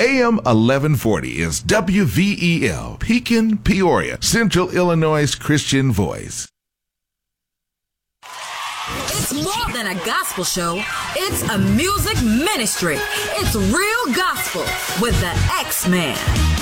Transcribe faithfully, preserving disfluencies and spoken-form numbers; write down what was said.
A M eleven forty is W V E L, Pekin, Peoria, Central Illinois' Christian voice. It's more than a gospel show. It's a music ministry. It's real gospel with the X-Man.